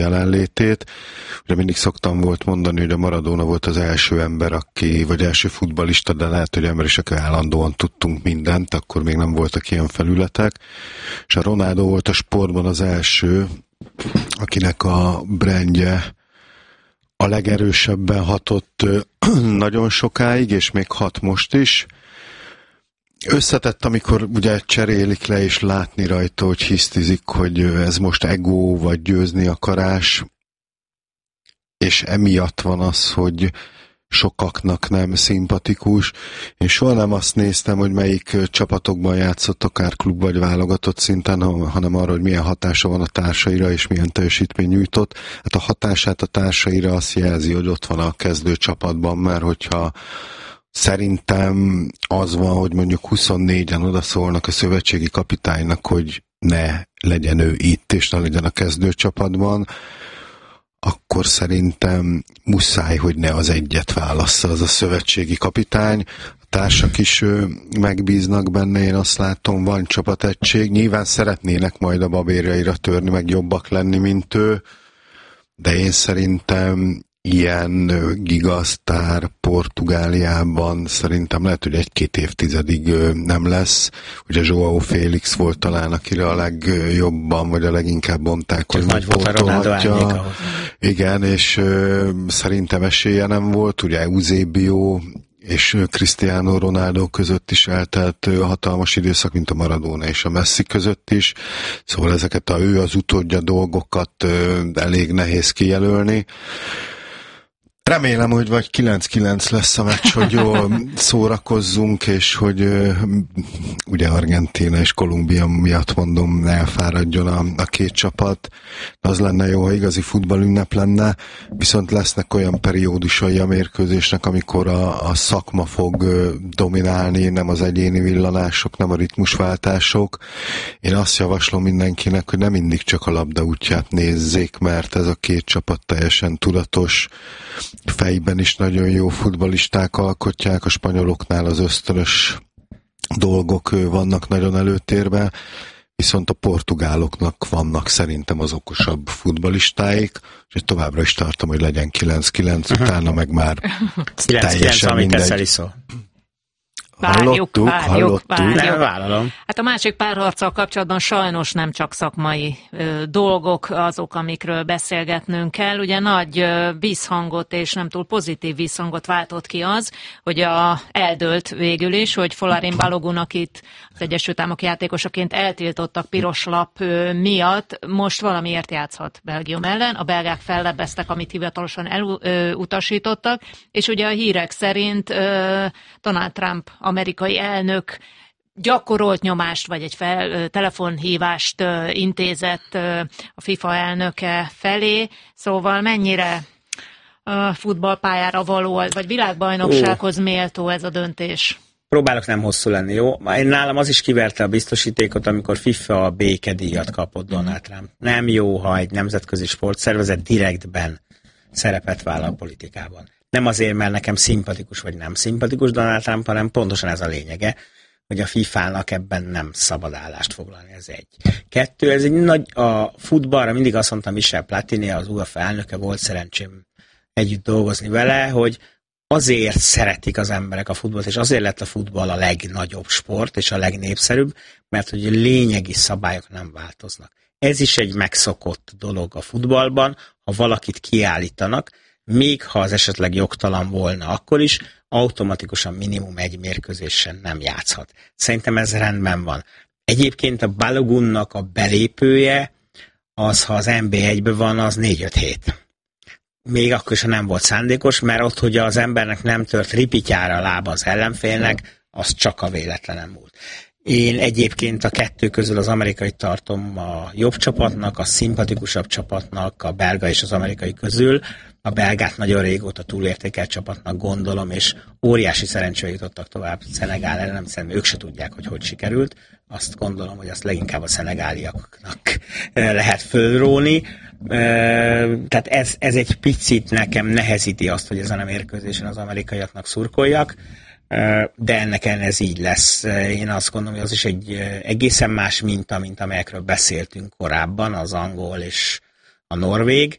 jelenlétét. Ugye mindig szoktam volt mondani, hogy a Maradona volt az első ember, vagy első futballista, de lehet, hogy ember is, aki állandóan tudtunk mindent, akkor még nem voltak ilyen felületek. És a Ronaldo volt a sportban az első, akinek a brandje a legerősebben hatott nagyon sokáig, és még hat most is. Összetett, amikor ugye cserélik le, és látni rajta, hogy hisztizik, hogy ez most ego, vagy győzni akarás, és emiatt van az, hogy sokaknak nem szimpatikus. Én soha nem azt néztem, hogy melyik csapatokban játszott, akár klub vagy válogatott szinten, hanem arra, hogy milyen hatása van a társaira, és milyen teljesítmény nyújtott. Hát a hatását a társaira azt jelzi, hogy ott van a kezdő csapatban, mert hogyha szerintem az van, hogy mondjuk 24-en odaszólnak a szövetségi kapitánynak, hogy ne legyen ő itt, és ne legyen a kezdőcsapatban, akkor szerintem muszáj, hogy ne az egyet válassza az a szövetségi kapitány. A társak is megbíznak benne, én azt látom, van csapategység. Nyilván szeretnének majd a babérjaira törni, meg jobbak lenni, mint ő, de én szerintem ilyen gigasztár Portugáliában szerintem lehet, hogy egy-két évtizedig nem lesz. Ugye João Félix volt talán, akire a legjobban, vagy a leginkább bonták, hogy megpótolhatja. Igen, és szerintem esélye nem volt. Ugye Eusebio és Cristiano Ronaldo között is eltelt hatalmas időszak, mint a Maradona és a Messi között is. Szóval ezeket ő az utódja dolgokat elég nehéz kijelölni. Remélem, hogy vagy 9-9 lesz a meccs, hogy jól szórakozzunk, és hogy ugye Argentína és Kolumbia miatt mondom, elfáradjon a két csapat. Az lenne jó, ha igazi futballünnep lenne, viszont lesznek olyan periódusai a mérkőzésnek, amikor a szakma fog dominálni, nem az egyéni villanások, nem a ritmusváltások. Én azt javaslom mindenkinek, hogy nem mindig csak a labda útját nézzék, mert ez a két csapat teljesen tudatos, fejben is nagyon jó futballisták alkotják, a spanyoloknál az ösztönös dolgok vannak nagyon előtérben, viszont a portugáloknak vannak szerintem az okosabb futballistáik, és továbbra is tartom, hogy legyen 9-9, utána meg már 9-9, teljesen mindegy. Várjuk. Nem vállalom. Hát a másik párharccal kapcsolatban sajnos nem csak szakmai dolgok azok, amikről beszélgetnünk kell. Ugye nagy vízhangot és nem túl pozitív vízhangot váltott ki az, hogy eldőlt végül is, hogy Folarin Balogun, akit az Egyesült Államok játékosaként eltiltottak piros lap miatt, most valamiért játszhat Belgium ellen. A belgák fellebbeztek, amit hivatalosan elutasítottak, és ugye a hírek szerint Donald Trump amerikai elnök gyakorolt nyomást, vagy egy telefonhívást intézett a FIFA elnöke felé, szóval mennyire futballpályára való, vagy világbajnoksághoz méltó ez a döntés? Próbálok nem hosszú lenni, jó? Nálam az is kiverte a biztosítékot, amikor FIFA a békedíjat kapott Donald Trump. Nem jó, ha egy nemzetközi sportszervezet direktben szerepet vállal a politikában. Nem azért, mert nekem szimpatikus vagy nem szimpatikus Donald Trump, hanem pontosan ez a lényege, hogy a FIFA-nak ebben nem szabad állást foglalni, ez egy. Kettő, ez egy nagy, a futballra mindig azt mondtam, Michel Platini, az UEFA elnöke, volt szerencsém együtt dolgozni vele, hogy azért szeretik az emberek a futballt, és azért lett a futball a legnagyobb sport, és a legnépszerűbb, mert hogy lényegi szabályok nem változnak. Ez is egy megszokott dolog a futballban, ha valakit kiállítanak, még ha az esetleg jogtalan volna, akkor is automatikusan minimum egy mérkőzésen nem játszhat. Szerintem ez rendben van. Egyébként a Balogunnak a belépője, az, ha az NB1-ben van, az 4-5 hét. Még akkor is, ha nem volt szándékos, mert ott, hogy az embernek nem tört ripityára a lába az ellenfélnek, az csak a véletlenem múlt. Én egyébként a kettő közül az amerikai tartom a jobb csapatnak, a szimpatikusabb csapatnak, a belga és az amerikai közül. A belgát nagyon régóta túlértékelt csapatnak gondolom, és óriási szerencsére jutottak tovább Szenegál ellen, nem szerintem ők se tudják, hogy sikerült. Azt gondolom, hogy azt leginkább a szenegáliaknak lehet fölróni. Tehát ez egy picit nekem nehezíti azt, hogy ezen a mérkőzésen az amerikaiaknak szurkoljak, de ennek ez így lesz. Én azt gondolom, hogy az is egy egészen más minta, mint amelyekről beszéltünk korábban, az angol és a norvég,